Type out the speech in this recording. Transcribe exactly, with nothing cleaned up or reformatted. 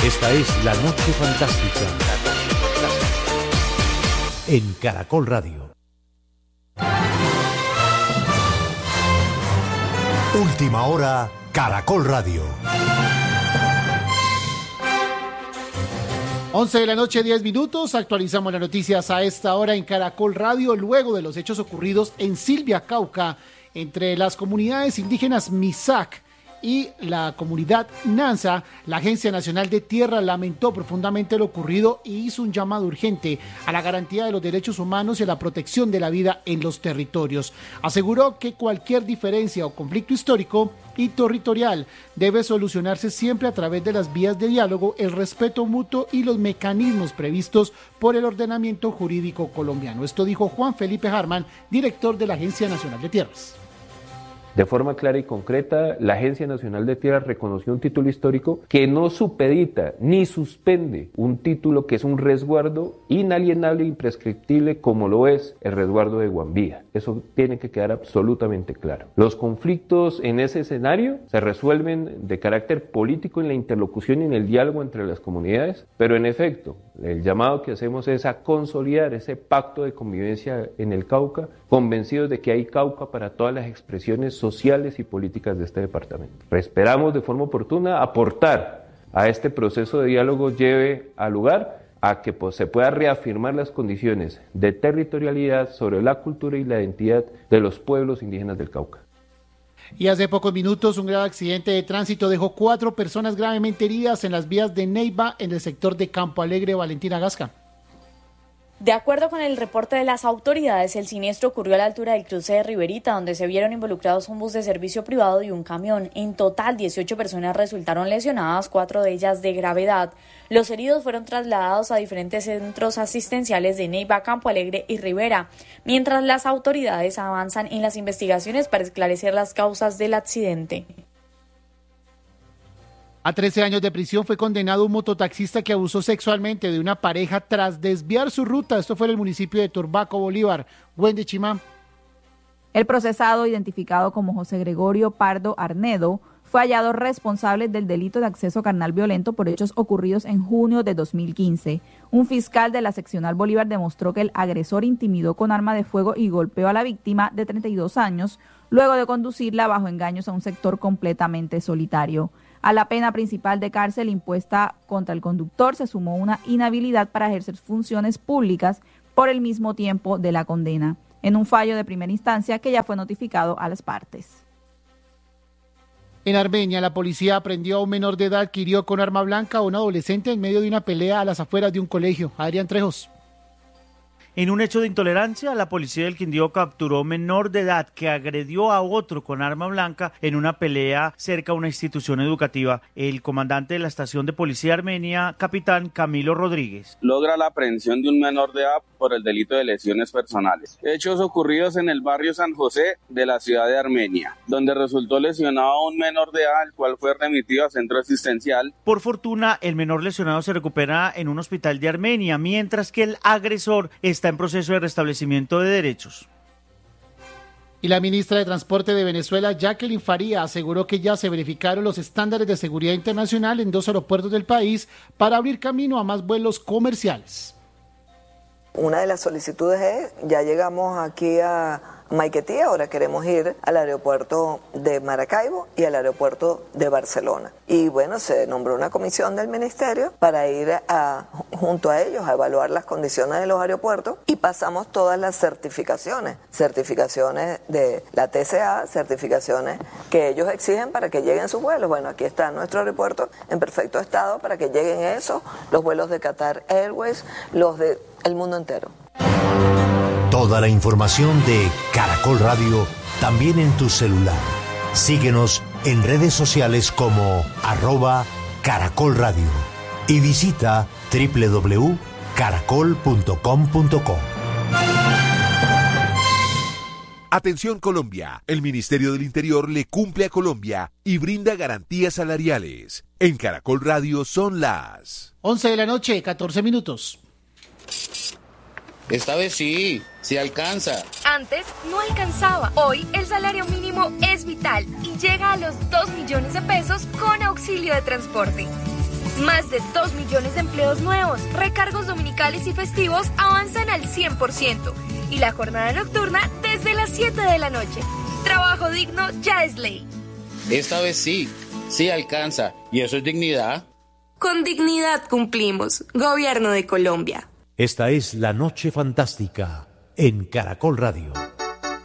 Esta es La Noche Fantástica. La Noche Fantástica. En Caracol Radio. Última hora, Caracol Radio. once de la noche, diez minutos. Actualizamos las noticias a esta hora en Caracol Radio, luego de los hechos ocurridos en Silvia, Cauca, entre las comunidades indígenas Misak y la comunidad Nansa. La Agencia Nacional de Tierra lamentó profundamente lo ocurrido y hizo un llamado urgente a la garantía de los derechos humanos y a la protección de la vida en los territorios. Aseguró que cualquier diferencia o conflicto histórico y territorial debe solucionarse siempre a través de las vías de diálogo, el respeto mutuo y los mecanismos previstos por el ordenamiento jurídico colombiano. Esto dijo Juan Felipe Harman, director de la Agencia Nacional de Tierras. De forma clara y concreta, la Agencia Nacional de Tierras reconoció un título histórico que no supedita ni suspende un título que es un resguardo inalienable e imprescriptible como lo es el resguardo de Guambía. Eso tiene que quedar absolutamente claro. Los conflictos en ese escenario se resuelven de carácter político en la interlocución y en el diálogo entre las comunidades, pero en efecto, el llamado que hacemos es a consolidar ese pacto de convivencia en el Cauca, convencidos de que hay Cauca para todas las expresiones sociales y políticas de este departamento. Esperamos de forma oportuna aportar a este proceso de diálogo lleve a lugar a que pues, se pueda reafirmar las condiciones de territorialidad sobre la cultura y la identidad de los pueblos indígenas del Cauca. Y hace pocos minutos un grave accidente de tránsito dejó cuatro personas gravemente heridas en las vías de Neiva en el sector de Campo Alegre. Valentina Gasca. De acuerdo con el reporte de las autoridades, el siniestro ocurrió a la altura del cruce de Riverita, donde se vieron involucrados un bus de servicio privado y un camión. En total, dieciocho personas resultaron lesionadas, cuatro de ellas de gravedad. Los heridos fueron trasladados a diferentes centros asistenciales de Neiva, Campo Alegre y Rivera, mientras las autoridades avanzan en las investigaciones para esclarecer las causas del accidente. A trece años de prisión fue condenado un mototaxista que abusó sexualmente de una pareja tras desviar su ruta. Esto fue en el municipio de Turbaco, Bolívar. Wendy Chimán. El procesado, identificado como José Gregorio Pardo Arnedo, fue hallado responsable del delito de acceso carnal violento por hechos ocurridos en junio de dos mil quince. Un fiscal de la seccional Bolívar demostró que el agresor intimidó con arma de fuego y golpeó a la víctima de treinta y dos años, luego de conducirla bajo engaños a un sector completamente solitario. A la pena principal de cárcel impuesta contra el conductor se sumó una inhabilidad para ejercer funciones públicas por el mismo tiempo de la condena, en un fallo de primera instancia que ya fue notificado a las partes. En Armenia, la policía aprendió a un menor de edad que hirió con arma blanca a un adolescente en medio de una pelea a las afueras de un colegio. Adrián Trejos. En un hecho de intolerancia, la policía del Quindío capturó a un menor de edad que agredió a otro con arma blanca en una pelea cerca a una institución educativa. El comandante de la estación de policía armenia, capitán Camilo Rodríguez. Logra la aprehensión de un menor de edad por el delito de lesiones personales. Hechos ocurridos en el barrio San José de la ciudad de Armenia, donde resultó lesionado un menor de edad, el cual fue remitido a centro asistencial. Por fortuna, el menor lesionado se recupera en un hospital de Armenia, mientras que el agresor está en proceso de restablecimiento de derechos. Y la ministra de Transporte de Venezuela, Jacqueline Faría, aseguró que ya se verificaron los estándares de seguridad internacional en dos aeropuertos del país para abrir camino a más vuelos comerciales. Una de las solicitudes es, ya llegamos aquí a Maiquetía, ahora queremos ir al aeropuerto de Maracaibo y al aeropuerto de Barcelona. Y bueno, se nombró una comisión del ministerio para ir a, junto a ellos a evaluar las condiciones de los aeropuertos y pasamos todas las certificaciones, certificaciones de la T C A, certificaciones que ellos exigen para que lleguen sus vuelos. Bueno, aquí está nuestro aeropuerto en perfecto estado para que lleguen esos, los vuelos de Qatar Airways, los de el mundo entero. Toda la información de Caracol Radio también en tu celular. Síguenos en redes sociales como arroba Caracol Radio y visita doble u doble u doble u punto caracol punto com punto co. Atención Colombia, el Ministerio del Interior le cumple a Colombia y brinda garantías salariales. En Caracol Radio son las once de la noche, catorce minutos. Esta vez sí, sí alcanza. Antes no alcanzaba. Hoy el salario mínimo es vital y llega a los dos millones de pesos con auxilio de transporte. Más de dos millones de empleos nuevos, recargos dominicales y festivos avanzan al cien por ciento y la jornada nocturna desde las siete de la noche. Trabajo digno ya es ley. Esta vez sí, sí alcanza. ¿Y eso es dignidad? Con dignidad cumplimos. Gobierno de Colombia. Esta es La Noche Fantástica en Caracol Radio.